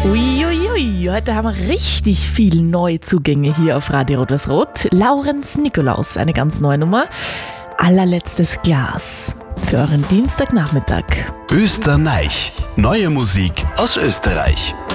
Uiuiui, heute haben wir richtig viele Neuzugänge hier auf Radio Rot-Was-Rot. Laurenz Nikolaus, eine ganz neue Nummer. Allerletztes Glas für euren Dienstagnachmittag. Österreich. Neue Musik aus Österreich.